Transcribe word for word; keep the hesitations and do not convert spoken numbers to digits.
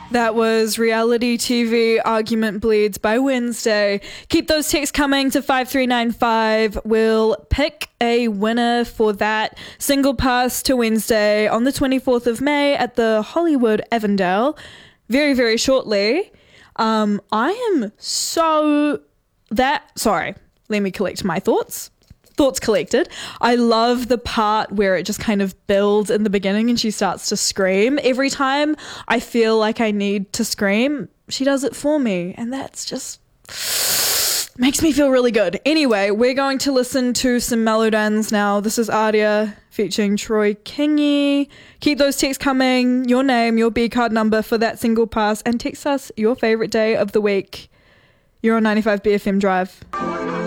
That was reality T V Argument Bleeds by Wednesday. Keep those texts coming to five three nine five. We'll pick a winner for that single pass to Wednesday on the twenty-fourth of May at the Hollywood Avondale very, very shortly. Um, I am so that, sorry, let me collect my thoughts. Thoughts collected. I love the part where it just kind of builds in the beginning and she starts to scream. Every time I feel like I need to scream, she does it for me. And that's just makes me feel really good. Anyway, we're going to listen to some Mellowdance now. This is Aria featuring Troy Kingy. Keep those texts coming. Your name, your B card number for that single pass, and text us your favorite day of the week. You're on ninety-five B F M Drive.